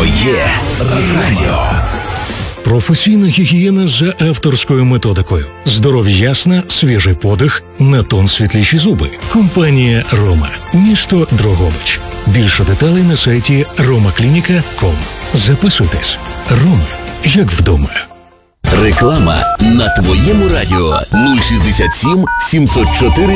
Твоє радіо. Професійна гігієна за авторською методикою. Здоров'я ясна, свіжий подих, на тон світліші зуби. Компанія «Рома». Місто Дрогобич. Більше деталей на сайті romaklinica.com. Записуйтесь. «Рома» як вдома. Реклама на твоєму радіо 067 704